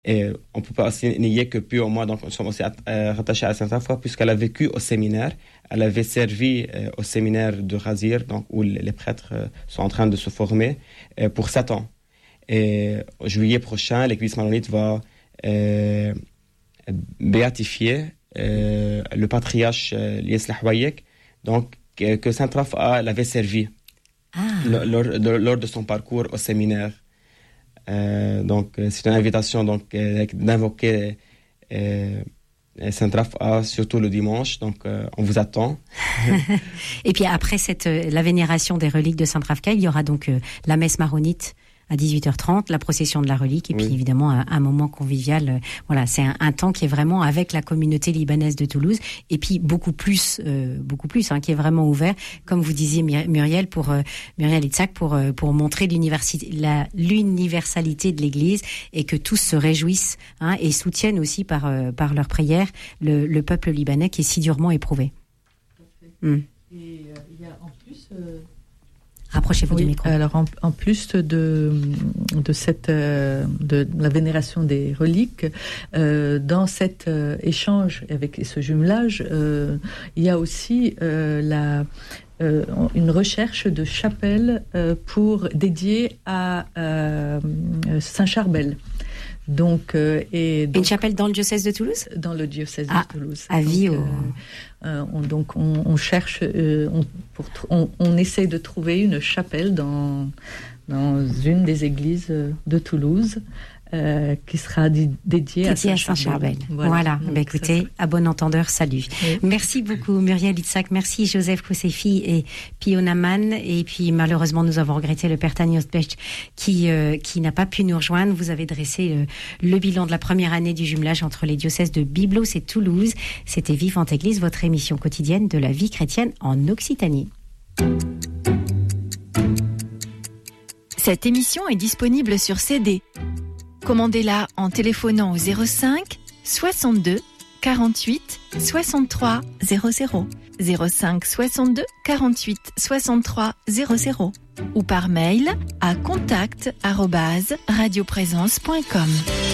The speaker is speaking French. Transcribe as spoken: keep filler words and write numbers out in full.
Et on ne peut pas aussi nier que Pio et moi, donc, nous sommes aussi euh, rattachés à Sainte-Foy, puisqu'elle a vécu au séminaire. Elle avait servi euh, au séminaire de Razir, donc, où les prêtres euh, sont en train de se former, euh, pour sept ans. Et en juillet prochain, l'Église maronite va euh, béatifier euh, le patriarche euh, Lies Lahwayek, donc, que, que Saint Raphaël l'avait servi ah. lors, lors, lors de son parcours au séminaire. Euh, donc, c'est une invitation donc, euh, d'invoquer euh, Saint Raphaël, surtout le dimanche. Donc, euh, on vous attend. Et puis après cette, la vénération des reliques de Saint Raphaël, il y aura donc euh, la messe maronite à dix-huit heures trente, la procession de la relique, et oui. puis évidemment un, un moment convivial. Euh, voilà, c'est un, un temps qui est vraiment avec la communauté libanaise de Toulouse, et puis beaucoup plus, euh, beaucoup plus, hein, qui est vraiment ouvert, comme vous disiez Muriel, pour euh, Muriel Itzhak, pour euh, pour montrer l'université, la l'universalité de l'Église, et que tous se réjouissent, hein, et soutiennent aussi par euh, par leurs prières le, le peuple libanais qui est si durement éprouvé. Mm. Et il euh, y a en plus. Euh... Rapprochez-vous oui, du micro. Alors, en, en plus de, de, cette, euh, de la vénération des reliques, euh, dans cet euh, échange avec ce jumelage, euh, il y a aussi euh, la, euh, une recherche de chapelle euh, pour, dédiée à euh, Saint-Charbel. Donc, euh, et donc, une chapelle dans le diocèse de Toulouse ? Dans le diocèse ah, de Toulouse. À vie donc, au... euh, euh, on, donc on, on cherche, euh, on, pour, on, on essaie de trouver une chapelle dans, dans une des églises de Toulouse. Euh, qui sera d- dédiée à Saint-Charbel. Saint-Charbel. Voilà. voilà. Bah, écoutez, à bon entendeur, salut. Oui. Merci beaucoup, Muriel Itzhak. Merci, Joseph Koussefi et Pio Naman. Et puis, malheureusement, nous avons regretté le père Tani Ostbech qui, euh, qui n'a pas pu nous rejoindre. Vous avez dressé euh, le bilan de la première année du jumelage entre les diocèses de Byblos et Toulouse. C'était Vivante Église, votre émission quotidienne de la vie chrétienne en Occitanie. Cette émission est disponible sur C D. Commandez-la en téléphonant au zéro cinq soixante-deux quarante-huit soixante-trois zéro zéro, zéro cinq soixante-deux quarante-huit soixante-trois zéro zéro ou par mail à contact arobase radioprésence point com.